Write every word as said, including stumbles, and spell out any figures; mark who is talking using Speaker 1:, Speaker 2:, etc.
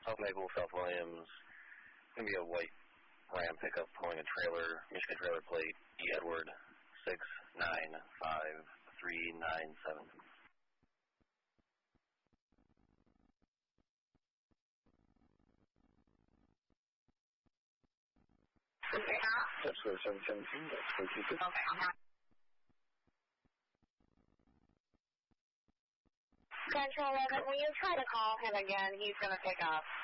Speaker 1: South Maple, South Williams. It's going to be a white Ram pickup pulling a trailer, Michigan trailer plate, E. Edward, six nine five three nine seven.
Speaker 2: That's for seven seventeen, that's for two fifty.
Speaker 3: Okay. Central eleven, will you try to call him again? He's going to pick up.